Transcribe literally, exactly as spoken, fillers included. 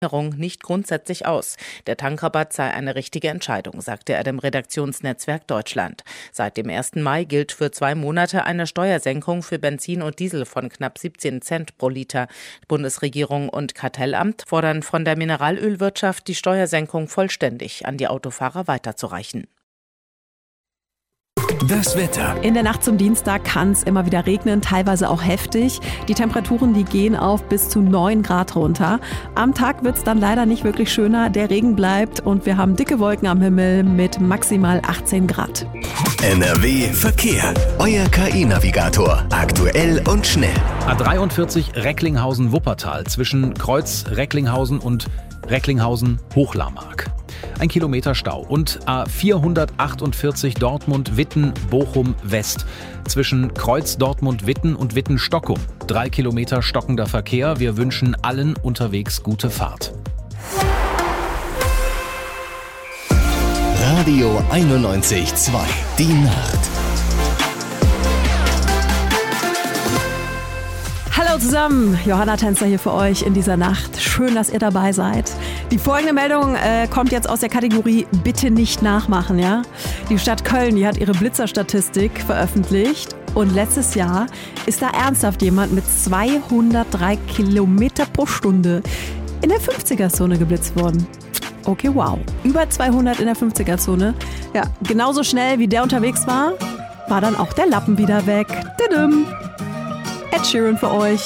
nicht grundsätzlich aus. Der Tankrabatt sei eine richtige Entscheidung, sagte er dem Redaktionsnetzwerk Deutschland. Seit dem ersten Mai gilt für zwei Monate eine Steuersenkung für Benzin und Diesel von knapp siebzehn Cent pro Liter. Bundesregierung und Kartellamt fordern von der Mineralölwirtschaft, die Steuersenkung vollständig an die Autofahrer weiterzureichen. Das Wetter. In der Nacht zum Dienstag kann es immer wieder regnen, teilweise auch heftig. Die Temperaturen, die gehen auf bis zu neun Grad runter. Am Tag wird es dann leider nicht wirklich schöner. Der Regen bleibt und wir haben dicke Wolken am Himmel mit maximal achtzehn Grad. N R W Verkehr. Euer K I-Navigator. Aktuell und schnell. A dreiundvierzig Recklinghausen-Wuppertal zwischen Kreuz Recklinghausen und Recklinghausen-Hochlarmark. Ein Kilometer Stau. Und A vierhundertachtundvierzig Dortmund-Witten-Bochum-West zwischen Kreuz Dortmund-Witten und Witten-Stockung. Drei Kilometer stockender Verkehr. Wir wünschen allen unterwegs gute Fahrt. Radio einundneunzig Komma zwei. Die Nacht. Hallo zusammen, Johanna Tänzer hier für euch in dieser Nacht. Schön, dass ihr dabei seid. Die folgende Meldung äh, kommt jetzt aus der Kategorie Bitte nicht nachmachen, ja? Die Stadt Köln, die hat ihre Blitzerstatistik veröffentlicht und letztes Jahr ist da ernsthaft jemand mit zweihundertdrei Kilometer pro Stunde in der fünfziger-Zone geblitzt worden. Okay, wow. Über zweihundert in der fünfziger-Zone. Ja, genauso schnell wie der unterwegs war, war dann auch der Lappen wieder weg. Didim. Ed Sheeran für euch.